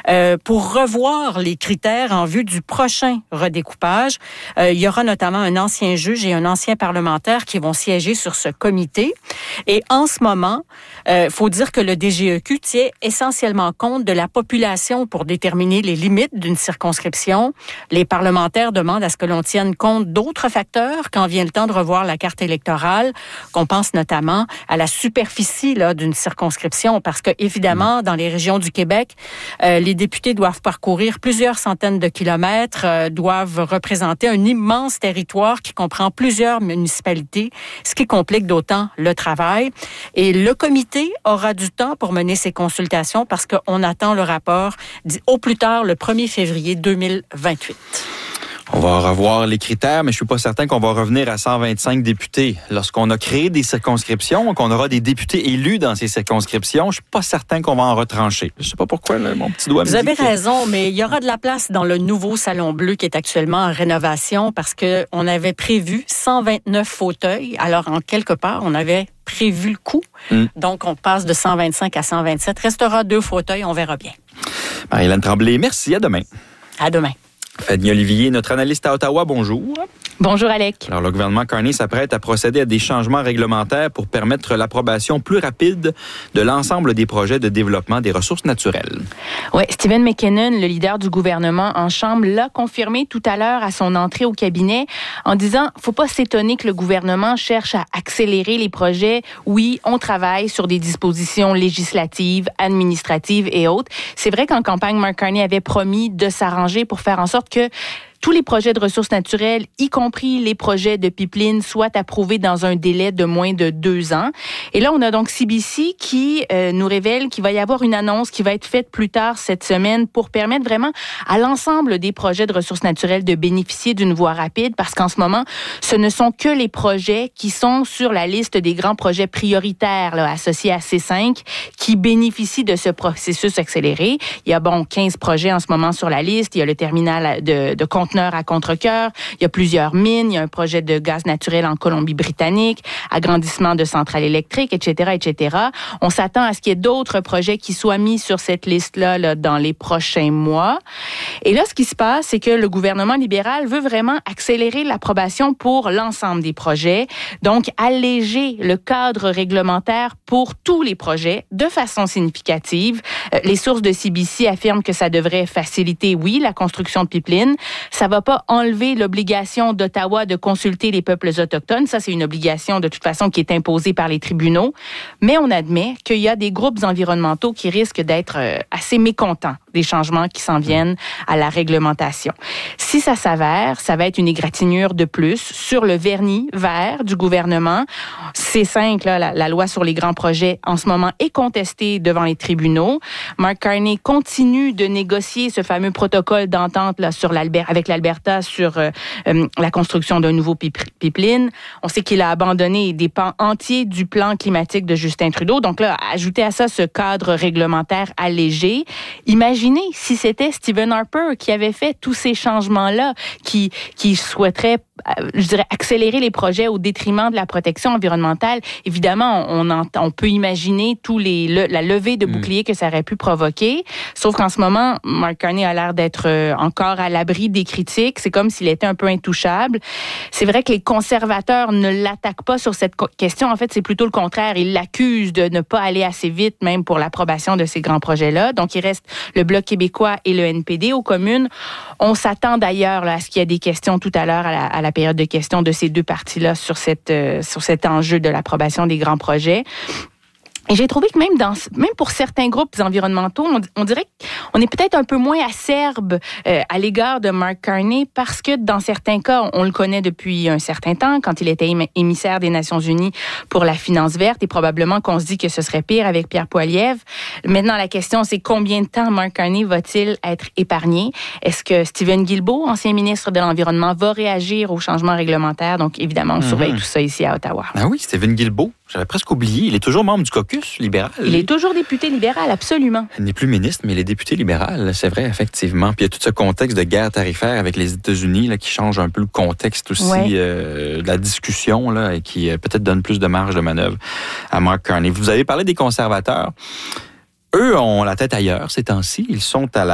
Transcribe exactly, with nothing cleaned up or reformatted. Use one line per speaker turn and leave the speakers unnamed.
euh, pour revoir les critères en vue du prochain redécoupage. Euh, il y aura notamment un ancien juge et un ancien parlementaire qui vont siéger sur ce comité. Et en ce moment, il euh, faut dire que le D G E Q tient essentiellement compte de la population pour déterminer les limites d'une circonscription. Les parlementaires demandent à ce que l'on tienne compte d'autres facteurs quand vient le temps de revoir la carte électorale, qu'on pense notamment à la superficie là, d'une circonscription, parce que évidemment, dans les régions du Québec, euh, les députés doivent parcourir plusieurs centaines de kilomètres, euh, doivent représenter un immense territoire qui comprend plusieurs municipalités, ce qui complique d'autant le travail. Et le comité aura du temps pour mener ses consultations parce qu'on attend le rapport au plus tard le premier février deux mille vingt-huit.
On va revoir les critères, mais je suis pas certain qu'on va revenir à cent vingt-cinq députés. Lorsqu'on a créé des circonscriptions, qu'on aura des députés élus dans ces circonscriptions, je suis pas certain qu'on va en retrancher. Je sais pas pourquoi, là, mon petit doigt me dit.
Vous avez raison, mais il y aura de la place dans le nouveau Salon Bleu qui est actuellement en rénovation parce que on avait prévu cent vingt-neuf fauteuils. Alors, en quelque part, on avait prévu le coup. Mm. Donc, on passe de cent vingt-cinq à cent vingt-sept. Restera deux fauteuils, on verra bien.
Marie-Hélène Tremblay, merci. À demain.
À demain.
Fanny Olivier, notre analyste à Ottawa, bonjour.
Bonjour, Alec.
Alors, le gouvernement Carney s'apprête à procéder à des changements réglementaires pour permettre l'approbation plus rapide de l'ensemble des projets de développement des ressources naturelles.
Oui, Stephen McKinnon, le leader du gouvernement en Chambre, l'a confirmé tout à l'heure à son entrée au cabinet en disant « Faut pas s'étonner que le gouvernement cherche à accélérer les projets. Oui, on travaille sur des dispositions législatives, administratives et autres. » C'est vrai qu'en campagne, Mark Carney avait promis de s'arranger pour faire en sorte que tous les projets de ressources naturelles, y compris les projets de pipeline, soient approuvés dans un délai de moins de deux ans. Et là, on a donc C B C qui euh, nous révèle qu'il va y avoir une annonce qui va être faite plus tard cette semaine pour permettre vraiment à l'ensemble des projets de ressources naturelles de bénéficier d'une voie rapide, parce qu'en ce moment, ce ne sont que les projets qui sont sur la liste des grands projets prioritaires là, associés à C cinq qui bénéficient de ce processus accéléré. Il y a bon quinze projets en ce moment sur la liste. Il y a le terminal de, de conteneurs à Contrecœur. Il y a plusieurs mines. Il y a un projet de gaz naturel en Colombie-Britannique, agrandissement de centrales électriques, et cetera, et cetera. On s'attend à ce qu'il y ait d'autres projets qui soient mis sur cette liste-là là, dans les prochains mois. Et là, ce qui se passe, c'est que le gouvernement libéral veut vraiment accélérer l'approbation pour l'ensemble des projets, donc alléger le cadre réglementaire pour tous les projets de façon significative. Euh, les sources de C B C affirment que ça devrait faciliter, oui, la construction de pipelines. Ça va pas enlever l'obligation d'Ottawa de consulter les peuples autochtones. Ça, c'est une obligation de toute façon qui est imposée par les tribunaux. Mais on admet qu'il y a des groupes environnementaux qui risquent d'être assez mécontents des changements qui s'en viennent à la réglementation. Si ça s'avère, ça va être une égratignure de plus sur le vernis vert du gouvernement. C cinq, là, la, la loi sur les grands projets, en ce moment, est contestée devant les tribunaux. Mark Carney continue de négocier ce fameux protocole d'entente là, sur l'Alberta, avec l'Alberta sur euh, euh, la construction d'un nouveau pipeline. On sait qu'il a abandonné des pans entiers du plan climatique de Justin Trudeau. Donc là, ajouter à ça ce cadre réglementaire allégé. Imaginez si c'était Stephen Harper qui avait fait tous ces changements-là, qui, qui souhaiterait, je dirais, accélérer les projets au détriment de la protection environnementale. Évidemment, on, entend, on peut imaginer tous les, le, la levée de boucliers que ça aurait pu provoquer. Sauf qu'en ce moment, Mark Carney a l'air d'être encore à l'abri des critiques. C'est comme s'il était un peu intouchable. C'est vrai que les conservateurs ne l'attaquent pas sur cette question. En fait, c'est plutôt le contraire. Ils l'accusent de ne pas aller assez vite, même pour l'approbation de ces grands projets-là. Donc, il reste le Bloc québécois et le N P D aux communes. On s'attend d'ailleurs là, à ce qu'il y ait des questions tout à l'heure à la, à la période de questions de ces deux partis-là sur, cette, euh, sur cet enjeu de l'approbation des grands projets. Et j'ai trouvé que même dans, même pour certains groupes environnementaux, on, on dirait qu'on est peut-être un peu moins acerbe euh, à l'égard de Mark Carney parce que dans certains cas, on, on le connaît depuis un certain temps, quand il était émissaire des Nations Unies pour la finance verte, et probablement qu'on se dit que ce serait pire avec Pierre Poilievre. Maintenant, la question, c'est combien de temps Mark Carney va-t-il être épargné? Est-ce que Stephen Guilbeault, ancien ministre de l'Environnement, va réagir aux changements réglementaires? Donc, évidemment, on mm-hmm. surveille tout ça ici à Ottawa.
Ah oui, Stephen Guilbeault. J'avais presque oublié. Il est toujours membre du caucus libéral.
Il est toujours député libéral, absolument.
Il n'est plus ministre, mais il est député libéral, c'est vrai, effectivement. Puis il y a tout ce contexte de guerre tarifaire avec les États-Unis là, qui change un peu le contexte aussi ouais. euh, de la discussion là, et qui euh, peut-être donne plus de marge de manœuvre à Mark Carney. Vous avez parlé des conservateurs. Eux ont la tête ailleurs ces temps-ci. Ils sont à la